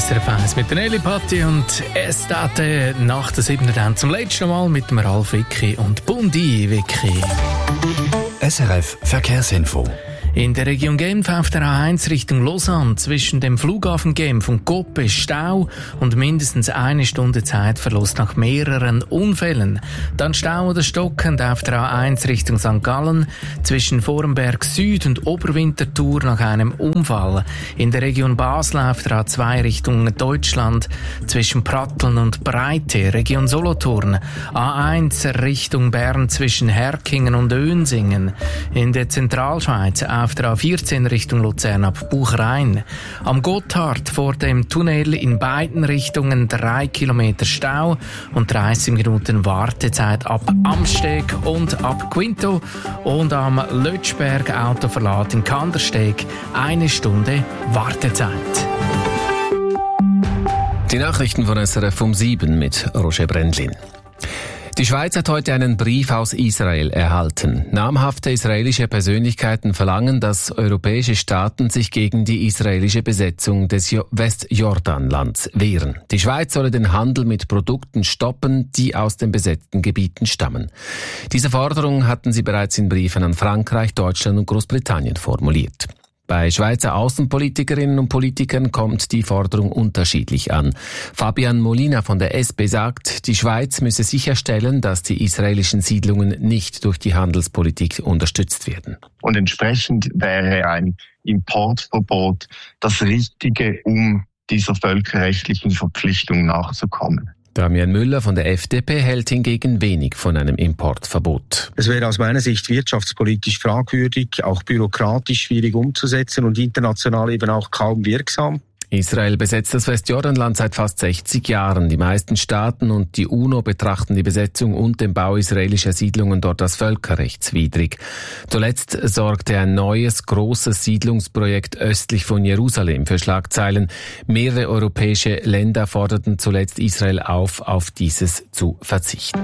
SRF 1 mit der Nelly Patti und Estate nach der 7. dann zum letzten Mal mit dem Ralf Wicki und Bundi Wicki. SRF Verkehrsinfo. In der Region Genf auf der A1 Richtung Lausanne zwischen dem Flughafen Genf und Coppe Stau und mindestens 1 Stunde Zeitverlust nach mehreren Unfällen. Dann Stau oder stockend auf der A1 Richtung St. Gallen zwischen Vorenberg Süd und Oberwinterthur nach einem Unfall. In der Region Basel auf der A2 Richtung Deutschland zwischen Pratteln und Breite. Region Solothurn A1 Richtung Bern zwischen Herkingen und Önsingen. In der Zentralschweiz auf der A14 Richtung Luzern ab Buchrein. Am Gotthard vor dem Tunnel in beiden Richtungen 3 Kilometer Stau und 30 Minuten Wartezeit ab Amsteg und ab Quinto. Und am Lötschberg Autoverlad in Kandersteg 1 Stunde Wartezeit. Die Nachrichten von SRF um 7 mit Roger Brendlin. Die Schweiz hat heute einen Brief aus Israel erhalten. Namhafte israelische Persönlichkeiten verlangen, dass europäische Staaten sich gegen die israelische Besetzung des Westjordanlands wehren. Die Schweiz solle den Handel mit Produkten stoppen, die aus den besetzten Gebieten stammen. Diese Forderung hatten sie bereits in Briefen an Frankreich, Deutschland und Großbritannien formuliert. Bei Schweizer Außenpolitikerinnen und Politikern kommt die Forderung unterschiedlich an. Fabian Molina von der SP sagt, die Schweiz müsse sicherstellen, dass die israelischen Siedlungen nicht durch die Handelspolitik unterstützt werden. Und entsprechend wäre ein Importverbot das Richtige, um dieser völkerrechtlichen Verpflichtung nachzukommen. Damian Müller von der FDP hält hingegen wenig von einem Importverbot. Es wäre aus meiner Sicht wirtschaftspolitisch fragwürdig, auch bürokratisch schwierig umzusetzen und international eben auch kaum wirksam. Israel besetzt das Westjordanland seit fast 60 Jahren. Die meisten Staaten und die UNO betrachten die Besetzung und den Bau israelischer Siedlungen dort als völkerrechtswidrig. Zuletzt sorgte ein neues, großes Siedlungsprojekt östlich von Jerusalem für Schlagzeilen. Mehrere europäische Länder forderten zuletzt Israel auf dieses zu verzichten.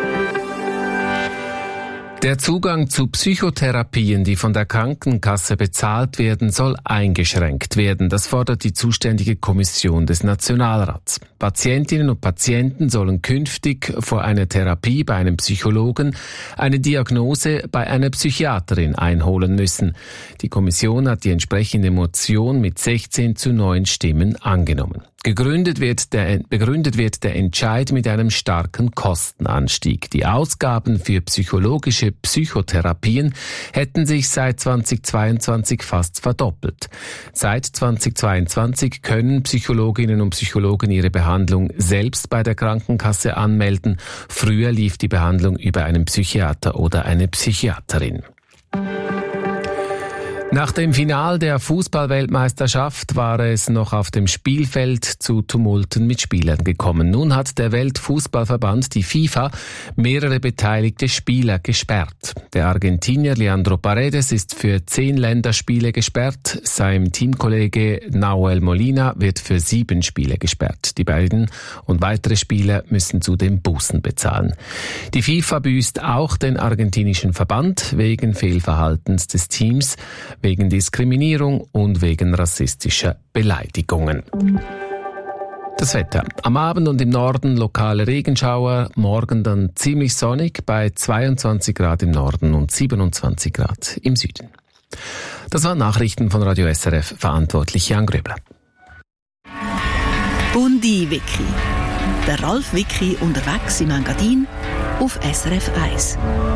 Der Zugang zu Psychotherapien, die von der Krankenkasse bezahlt werden, soll eingeschränkt werden. Das fordert die zuständige Kommission des Nationalrats. Patientinnen und Patienten sollen künftig vor einer Therapie bei einem Psychologen eine Diagnose bei einer Psychiaterin einholen müssen. Die Kommission hat die entsprechende Motion mit 16:9 Stimmen angenommen. Begründet wird der Entscheid mit einem starken Kostenanstieg. Die Ausgaben für psychologische Psychotherapien hätten sich seit 2022 fast verdoppelt. Seit 2022 können Psychologinnen und Psychologen ihre Behandlung selbst bei der Krankenkasse anmelden. Früher lief die Behandlung über einen Psychiater oder eine Psychiaterin. Nach dem Final der Fußball-Weltmeisterschaft war es noch auf dem Spielfeld zu Tumulten mit Spielern gekommen. Nun hat der Weltfußballverband, die FIFA, mehrere beteiligte Spieler gesperrt. Der Argentinier Leandro Paredes ist für 10 Länderspiele gesperrt. Sein Teamkollege Nahuel Molina wird für 7 Spiele gesperrt. Die beiden und weitere Spieler müssen zudem Bußen bezahlen. Die FIFA büßt auch den argentinischen Verband wegen Fehlverhaltens des Teams, wegen Diskriminierung und wegen rassistischer Beleidigungen. Das Wetter. Am Abend und im Norden lokale Regenschauer, morgen dann ziemlich sonnig bei 22 Grad im Norden und 27 Grad im Süden. Das waren Nachrichten von Radio SRF, verantwortlich Jan Gröbler. Bundi Wicki. Der Ralf Wicki unterwegs im Engadin auf SRF 1.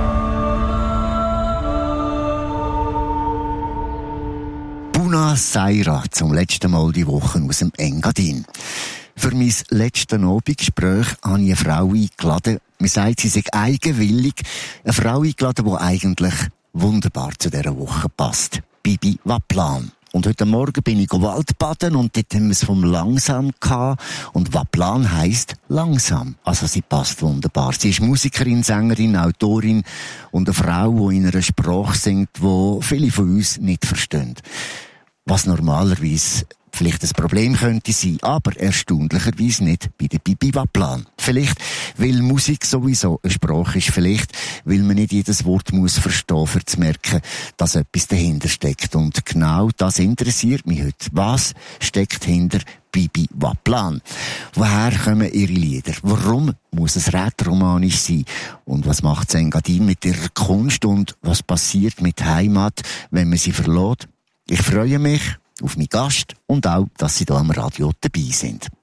Buna Saira zum letzten Mal die Woche aus dem Engadin. Für mein letztes Abendgespräch habe ich eine Frau eingeladen. Man sagt, sie sei eigenwillig. Eine Frau eingeladen, die eigentlich wunderbar zu dieser Woche passt. Bibi Waplan. Und heute Morgen bin ich Waldbaden und dort haben wir es vom Langsam gehabt. Und Waplan heisst langsam. Also sie passt wunderbar. Sie ist Musikerin, Sängerin, Autorin und eine Frau, die in einer Sprache singt, die viele von uns nicht verstehen. Was normalerweise vielleicht ein Problem könnte sein, aber erstaunlicherweise nicht bei der Bibi Wapplan. Vielleicht, weil Musik sowieso eine Sprache ist, vielleicht, weil man nicht jedes Wort muss verstehen, um zu merken, dass etwas dahinter steckt. Und genau das interessiert mich heute. Was steckt hinter Bibi Wapplan? Woher kommen ihre Lieder? Warum muss es rätoromanisch sein? Und was macht Engadin mit ihrer Kunst? Und was passiert mit Heimat, wenn man sie verlässt? Ich freue mich auf meinen Gast und auch, dass Sie hier am Radio dabei sind.